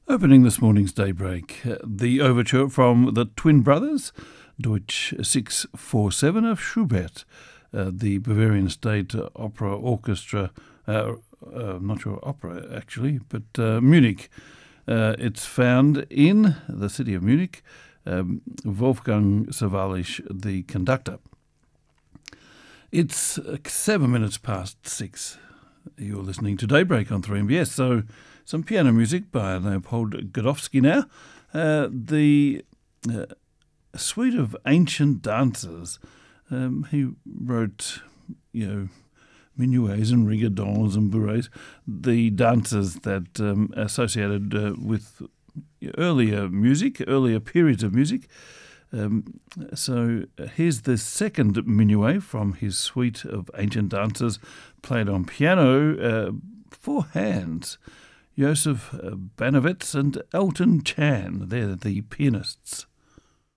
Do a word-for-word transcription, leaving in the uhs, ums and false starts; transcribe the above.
Opening this morning's Daybreak, uh, the overture from the Twin Brothers, Deutsch six forty-seven of Schubert, uh, the Bavarian State Opera Orchestra, uh, uh, I'm not sure opera actually, but uh, Munich. Uh, it's found in the city of Munich, um, Wolfgang Sawallisch, the conductor. It's uh, seven minutes past six. You're listening to Daybreak on three M B S, so some piano music by Leopold Godowsky now. Uh, the uh, suite of ancient dances. Um, he wrote, you know, minuets and rigodons and bourrées, the dances that um, associated uh, with earlier music, earlier periods of music. Um, so here's the second minuet from his suite of ancient dances, played on piano uh, for hands. Joseph Banowitz and Elton Chan, they're the pianists.